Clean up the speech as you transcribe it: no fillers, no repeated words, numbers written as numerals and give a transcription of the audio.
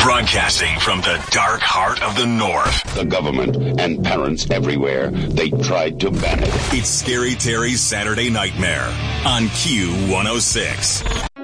Broadcasting from the dark heart of the North. The government and parents everywhere, they tried to ban it. It's Scary Terry's Saturday Nightmare on Q106.